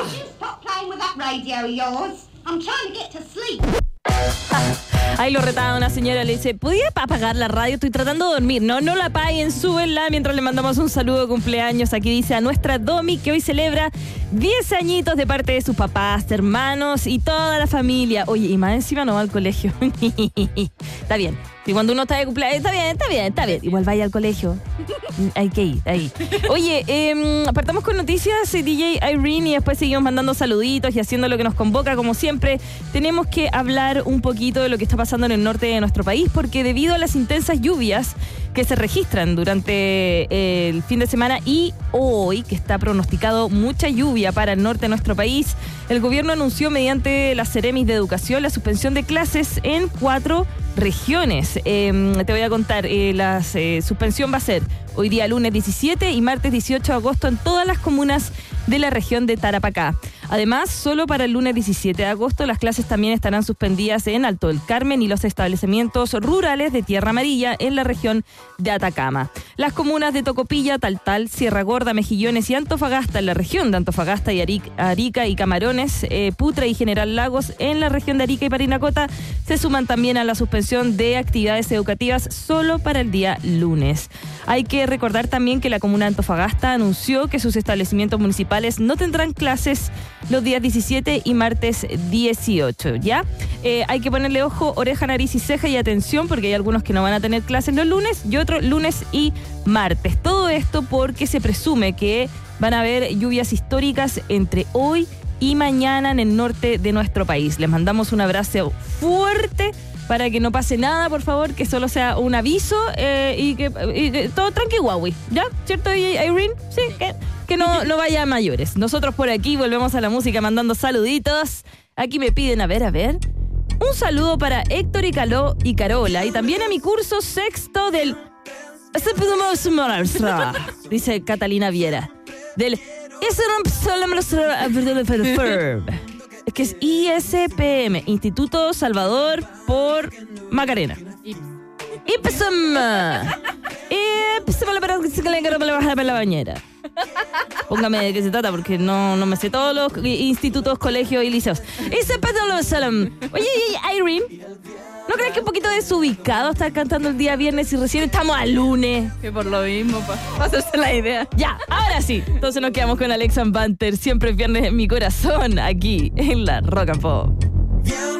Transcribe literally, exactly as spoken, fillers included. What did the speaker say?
Stop playing with that radio of yours. I'm trying to get to sleep. Ahí lo retaba una señora, le dice, ¿podía apagar la radio? Estoy tratando de dormir. No, no la apaguen, súbenla mientras le mandamos un saludo de cumpleaños. Aquí dice a nuestra Domi, que hoy celebra diez añitos de parte de sus papás, hermanos y toda la familia. Oye, y más encima no va al colegio. Está bien. Y cuando uno está de cumpleaños, está bien, está bien, está bien. Igual vaya al colegio. Hay que ir, ahí. Oye, eh, apartamos con noticias, D J Irene, y después seguimos mandando saluditos y haciendo lo que nos convoca, como siempre. Tenemos que hablar un poquito de lo que está pasando en el norte de nuestro país, porque debido a las intensas lluvias que se registran durante eh, el fin de semana y hoy, que está pronosticado mucha lluvia para el norte de nuestro país, el gobierno anunció mediante la Ceremis de Educación la suspensión de clases en cuatro regiones. Eh, te voy a contar, eh, la eh, suspensión va a ser hoy día lunes diecisiete y martes dieciocho de agosto en todas las comunas de la región de Tarapacá. Además, solo para el lunes diecisiete de agosto las clases también estarán suspendidas en Alto del Carmen y los establecimientos rurales de Tierra Amarilla en la región de Atacama. Las comunas de Tocopilla, Taltal, Sierra Gorda, Mejillones y Antofagasta en la región de Antofagasta y Arica, Arica y Camarones, eh, Putra y General Lagos en la región de Arica y Parinacota se suman también a la suspensión de actividades educativas solo para el día lunes. Hay que recordar también que la comuna de Antofagasta anunció que sus establecimientos municipales no tendrán clases los días diecisiete y martes dieciocho, ¿ya? Eh, hay que ponerle ojo, oreja, nariz y ceja y atención, porque hay algunos que no van a tener clases los lunes y otros lunes y martes. Todo esto porque se presume que van a haber lluvias históricas entre hoy y mañana en el norte de nuestro país. Les mandamos un abrazo fuerte para que no pase nada, por favor, que solo sea un aviso eh, y, que, y que todo tranqui guawi, ¿ya? ¿Cierto, Irene? Sí, que, que no, no vaya a mayores. Nosotros por aquí volvemos a la música mandando saluditos. Aquí me piden, a ver, a ver. Un saludo para Héctor y Caló y Carola, y también a mi curso sexto del... Dice Catalina Viera. Del... Es que es I S P M, Instituto Salvador por Macarena. Y empezamos. Y empezamos para la bañera. Póngame de qué se trata, porque no, no me sé todos los institutos, colegios y liceos. Y se Oye, Irene, ¿no crees que un poquito desubicado estar cantando el día viernes y recién estamos al lunes? Que por lo mismo, para hacerse la idea. Ya, ahora sí. Entonces nos quedamos con Alex and Banter, siempre es viernes en mi corazón, aquí en la Rock and Pop.